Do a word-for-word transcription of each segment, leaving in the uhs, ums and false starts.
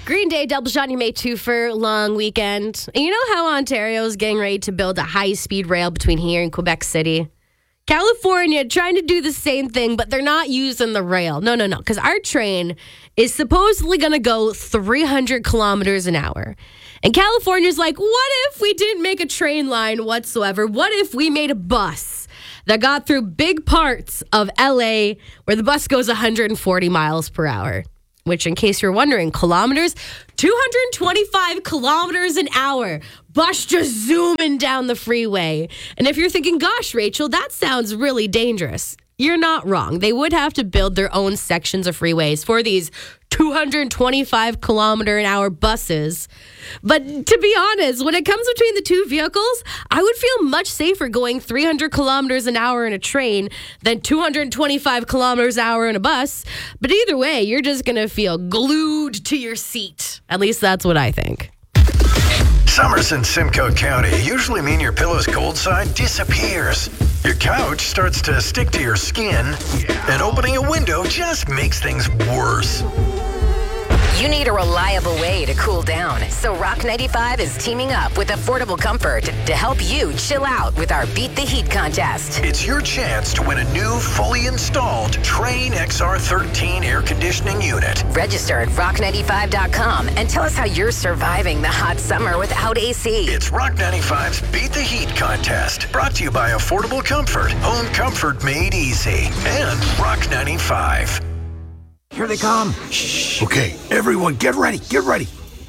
Green Day, Double Shot, you May two for long weekend. And you know how Ontario is getting ready to build a high-speed rail between here and Quebec City? California trying to do the same thing, but they're not using the rail. No, no, no, because our train is supposedly going to go three hundred kilometers an hour. And California's like, what if we didn't make a train line whatsoever? What if we made a bus that got through big parts of L A where the bus goes one hundred forty miles per hour? Which, in case you're wondering, kilometers, two hundred twenty-five kilometers an hour. Bus just zooming down the freeway. And if you're thinking, gosh, Rachel, that sounds really dangerous, you're not wrong. They would have to build their own sections of freeways for these two hundred twenty-five kilometer an hour buses. But to be honest, when it comes between the two vehicles, I would feel much safer going three hundred kilometers an hour in a train than two hundred twenty-five kilometers an hour in a bus. But either way, you're just going to feel glued to your seat. At least that's what I think. Summers in Simcoe County usually mean your pillow's cold side disappears. Your couch starts to stick to your skin, and opening a window just makes things worse. You need a reliable way to cool down, so Rock ninety-five is teaming up with Affordable Comfort to help you chill out with our Beat the Heat contest. It's your chance to win a new, fully installed Trane X R thirteen air conditioning unit. Register at rock ninety-five dot com and tell us how you're surviving the hot summer without A C. It's Rock ninety-five's Beat the Heat contest, brought to you by Affordable Comfort, home comfort made easy, and Rock ninety-five. Here they come. Shh. Okay, everyone, get ready, get ready.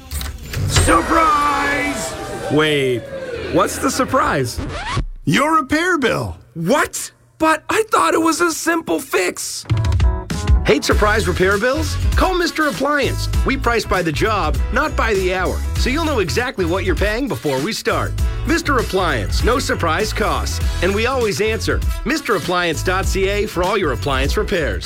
Surprise! Wait, what's the surprise? Your repair bill. What? But I thought it was a simple fix. Hate surprise repair bills? Call Mister Appliance. We price by the job, not by the hour, so you'll know exactly what you're paying before we start. Mister Appliance, no surprise costs. And we always answer. Mister Appliance dot C A for all your appliance repairs.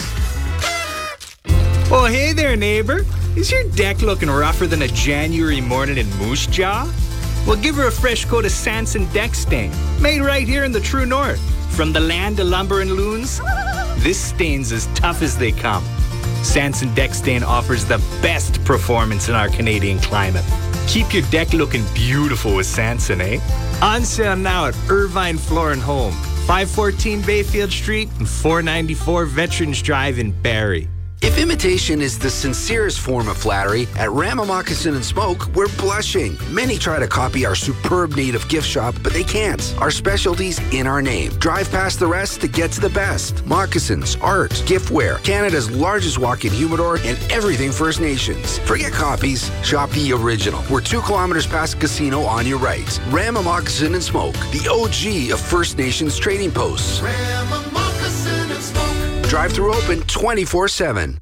Oh, hey there, neighbor. Is your deck looking rougher than a January morning in Moose Jaw? Well, give her a fresh coat of Sanson Deck Stain, made right here in the true north. From the land of lumber and loons, this stain's as tough as they come. Sanson Deck Stain offers the best performance in our Canadian climate. Keep your deck looking beautiful with Sanson, eh? On sale now at Irvine Floor and Home, five fourteen Bayfield Street and four ninety-four Veterans Drive in Barrie. If imitation is the sincerest form of flattery, at Rama Moccasin and Smoke, we're blushing. Many try to copy our superb native gift shop, but they can't. Our specialty's in our name. Drive past the rest to get to the best. Moccasins, art, giftware, Canada's largest walk-in humidor, and everything First Nations. Forget copies, shop the original. We're two kilometers past the casino on your right. Rama Moccasin and Smoke, the O G of First Nations trading posts. Rama Moccasin and Smoke. Drive-thru open twenty-four seven.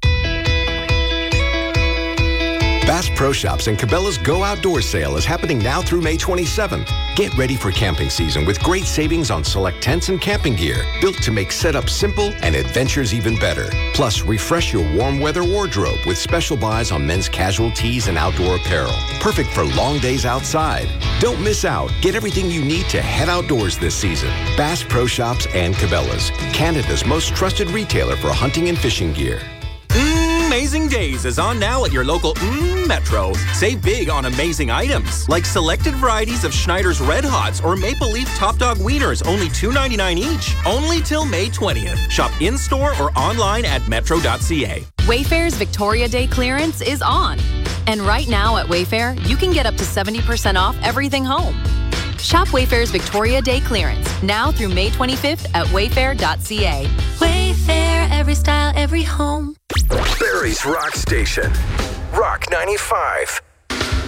Bass Pro Shops and Cabela's Go Outdoor Sale is happening now through May twenty-seventh. Get ready for camping season with great savings on select tents and camping gear, built to make setup simple and adventures even better. Plus, refresh your warm weather wardrobe with special buys on men's casual tees and outdoor apparel. Perfect for long days outside. Don't miss out. Get everything you need to head outdoors this season. Bass Pro Shops and Cabela's, Canada's most trusted retailer for hunting and fishing gear. Amazing Days is on now at your local mm, Metro. Save big on amazing items, like selected varieties of Schneider's Red Hots or Maple Leaf Top Dog Wieners, only two ninety-nine each. Only till May twentieth. Shop in-store or online at metro dot c a. Wayfair's Victoria Day clearance is on. And right now at Wayfair, you can get up to seventy percent off everything home. Shop Wayfair's Victoria Day clearance now through May twenty-fifth at wayfair dot c a. Wayfair, every style, every home. Barrie's Rock Station. Rock ninety-five.